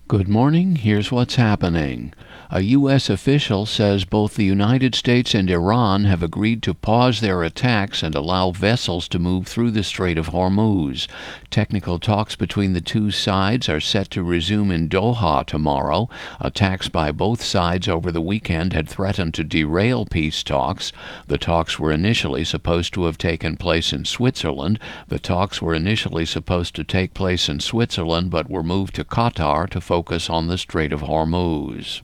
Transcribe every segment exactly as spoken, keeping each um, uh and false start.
Good morning. Here's what's happening. A U S official says both the United States and Iran have agreed to pause their attacks and allow vessels to move through the Strait of Hormuz. Technical talks between the two sides are set to resume in Doha tomorrow. Attacks by both sides over the weekend had threatened to derail peace talks. The talks were initially supposed to have taken place in Switzerland. The talks were initially supposed to take place in Switzerland but were moved to Qatar to focus on the Strait of Hormuz.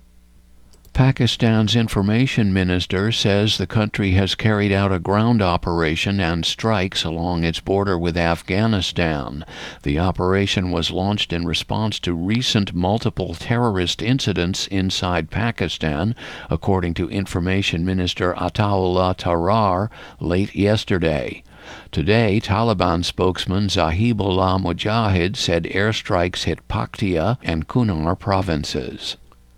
Pakistan's information minister says the country has carried out a ground operation and strikes along its border with Afghanistan. The operation was launched in response to recent multiple terrorist incidents inside Pakistan, according to Information Minister Ataullah Tarar late yesterday. Today, Taliban spokesman Zahibullah Mujahid said airstrikes hit Paktia and Kunar provinces.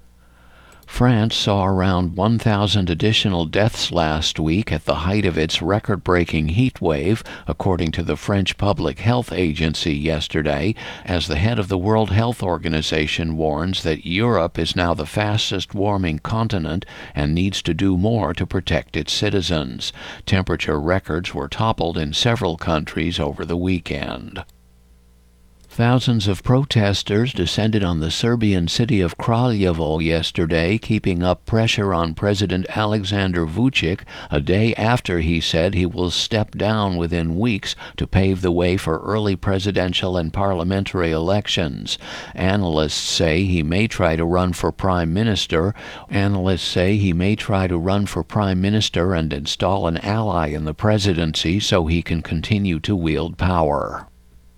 France saw around one thousand additional deaths last week at the height of its record-breaking heat wave, according to the French Public Health Agency yesterday, as the head of the World Health Organization warns that Europe is now the fastest-warming continent and needs to do more to protect its citizens. Temperature records were toppled in several countries over the weekend. Thousands of protesters descended on the Serbian city of Kraljevo yesterday, keeping up pressure on President Alexander Vučić a day after he said he will step down within weeks to pave the way for early presidential and parliamentary elections. Analysts say he may try to run for prime minister. Analysts say he may try to run for prime minister and install an ally in the presidency so he can continue to wield power.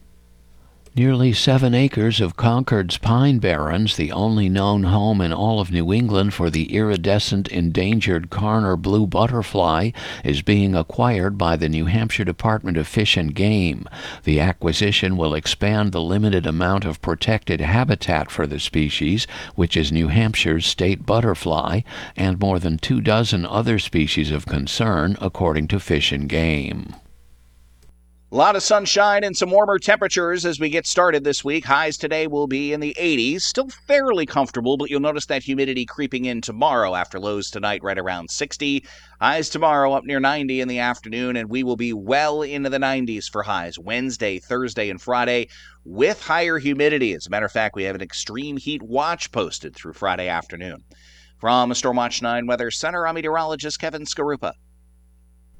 Nearly seven acres of Concord's Pine Barrens, the only known home in all of New England for the iridescent endangered Karner blue butterfly, is being acquired by the New Hampshire Department of Fish and Game. The acquisition will expand the limited amount of protected habitat for the species, which is New Hampshire's state butterfly, and more than two dozen other species of concern, according to Fish and Game. A lot of sunshine and some warmer temperatures as we get started this week. Highs today will be in the eighties. Still fairly comfortable, but you'll notice that humidity creeping in tomorrow after lows tonight right around sixty. Highs tomorrow up near ninety in the afternoon, and we will be well into the nineties for highs Wednesday, Thursday, and Friday with higher humidity. As a matter of fact, we have an extreme heat watch posted through Friday afternoon. From Stormwatch nine Weather Center, I'm meteorologist Kevin Skarupa.